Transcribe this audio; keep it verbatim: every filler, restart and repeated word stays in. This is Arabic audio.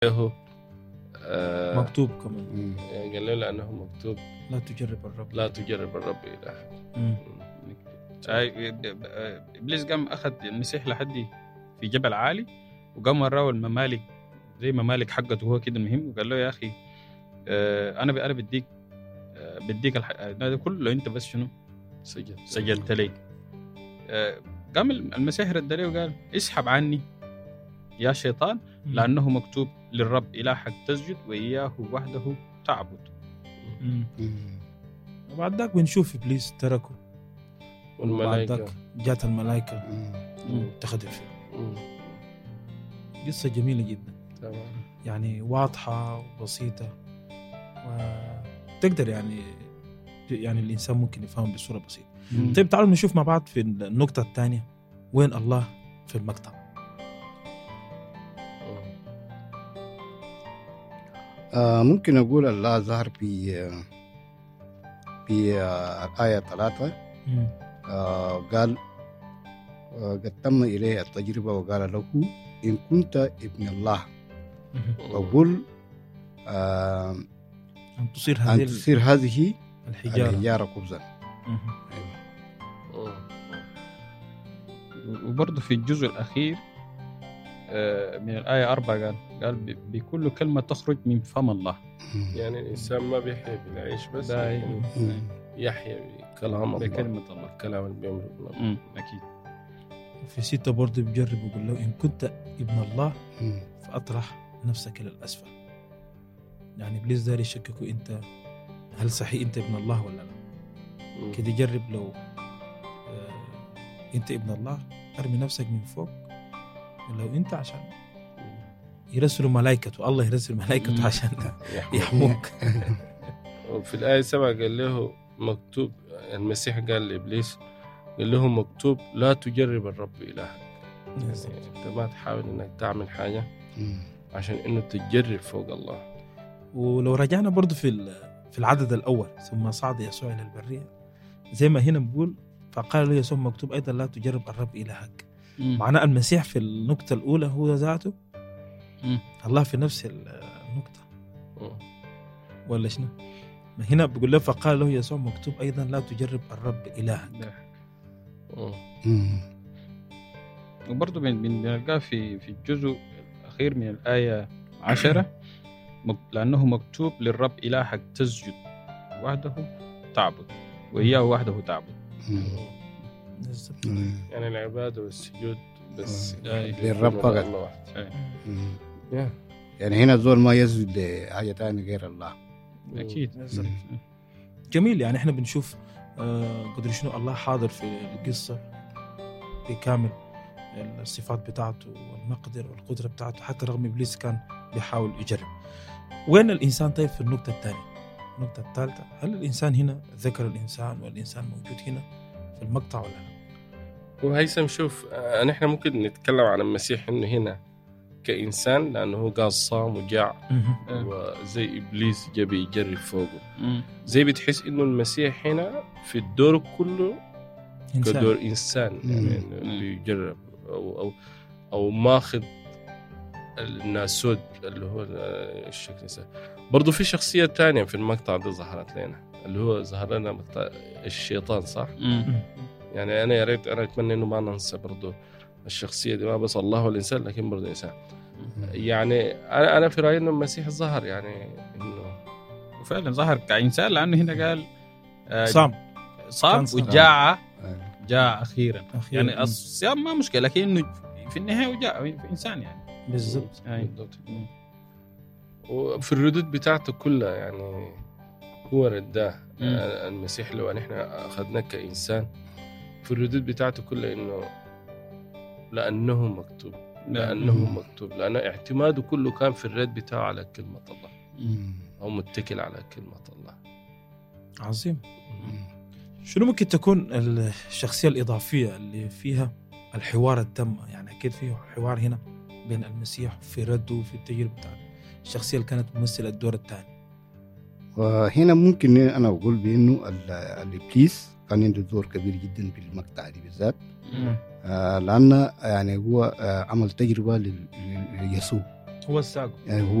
له آه مكتوب كمان، قال له لأنه مكتوب لا تجرب الرب لا تجرب الرب إلهك. مم. إبليس قام أخذ المسيح لحد في جبل عالي وقام وراه الممالك زي ممالك حقته هو كده المهم، وقال له يا أخي آه أنا أنا بديك آه بديك هذا كله أنت بس شنو سجد سجدت لي. آه قام المسيح رد عليه وقال اسحب عني يا شيطان لأنه مكتوب للرب إلهك تسجد وإياه وحده تعبد. مم. وبعد ذاك بنشوف إبليس تركه، والملائكة جات الملائكة اتخذت فيه. قصة جميلة جدا تمام. يعني واضحة وبسيطة وتقدر يعني يعني الإنسان ممكن يفهم بصورة بسيطة. مم. طيب تعالوا نشوف مع بعض في النقطة الثانية وين الله في المقطع. آه ممكن أقول الله ظهر في في آه آية ثلاثة آه قال آه قد تم إليه التجربة وقال له إن كنت ابن الله وقل آه أن تصير أن هذه تصير هذه الحجارة, الحجارة خبزا. وبرضه في الجزء الأخير من الآية أربعة قال قال بكل كلمة تخرج من فم الله. يعني الإنسان ما بيحيا بالعيش بس يعني يحيا بكلام الله بكلمة الله الكلام اللي بيمر الله. أكيد. في ستة برضه بيجرب ويقول له إن كنت ابن الله فأطرح نفسك إلى الأسفل. يعني إبليس داري يشككوا أنت هل صحيح أنت ابن الله ولا لا. كده جرب لو آه أنت ابن الله أرمي نفسك من فوق، ولو أنت عشان يرسلوا ملائكته الله يرسل ملائكته عشان يحموك. وفي الآية سبعة قال له مكتوب، المسيح قال لإبليس قال له مكتوب لا تجرب الرب إلهك. يعني أنت ما تحاول إنك تعمل حاجة عشان إنه تجرب فوق الله. ولو رجعنا برضو في في العدد الأول ثم صعد يسوع إلى البرية زي ما هنا بقول فقال له يسوع مكتوب أيضا لا تجرب الرب إلهك. معناه المسيح في النقطة الأولى هو ذاته مم. الله في نفس النقطة مم. ولا شنو؟ هنا بيقول له فقال له يسوع مكتوب أيضا لا تجرب الرب إلهك. وبرضه بنلقاه في في الجزء الأخير من الآية عشرة لأنه مكتوب للرب إلهك تسجد وحده تعبد وإياه وحده تعبد. يعني العبادة والسجود بس للرب فقط. yeah. يعني هنا الزول ما يسجد حاجة تانية غير الله. أكيد. جميل. يعني إحنا بنشوف آه قدر شنو الله حاضر في القصة بكامل الصفات بتاعته والمقدر والقدرة بتاعته حتى رغم إبليس كان بيحاول يجرب. وين الإنسان طيب في النقطة الثانية؟ النقطة الثالثة هل الإنسان هنا ذكر الإنسان والإنسان موجود هنا في المقطع ولا لا؟ وهيثم شوف نحن ممكن نتكلم عن المسيح إنه هنا كإنسان لأنه قال صام وجاع وزي إبليس جاب يجرب فوقه. زي بتحس إنه المسيح هنا في الدور كله إنسان. كدور إنسان يعني إنه بيجرب أو أو أو ماخذ الناسود اللي هو الشكل الإنسان. برضو في شخصية تانية في المقطع ده ظهرت لنا اللي هو ظهر لنا مقطع الشيطان صح؟ يعني أنا يا ريت أنا أتمنى إنه ما ننسى برضو الشخصية دي ما بس الله والإنسان لكن برضو إنسان. يعني أنا أنا في رأيي إنه المسيح ظهر يعني إنه وفعلا ظهر كإنسان لأنه هنا قال آه صام صام وجاع جاء أخيرا. أخيراً. يعني الصيام ما مشكلة لكنه في النهاية وجاء في إنسان يعني بالضبط. وفي الردود بتاعته كلها يعني هو رداه المسيح لو نحن أخذناه كإنسان في الردود بتاعته كلها إنه لأنه مكتوب لأنه مم. مكتوب لأنه اعتماده كله كان في الرد بتاعه على كلمة الله مم. أو متكل على كلمة الله. عظيم. مم. شنو ممكن تكون الشخصية الإضافية اللي فيها الحوار التام؟ يعني أكيد فيه حوار هنا بين المسيح في رده وفي التجربة بتاعته الشخصية اللي كانت ممثلة الدور الثاني. وهنا ممكن أنا أقول بأنه الإبليس كان عنده دور كبير جدا في المقطع دي بالذات آه لأن يعني هو آه عمل تجربة ليسوع هو الساق يعني هو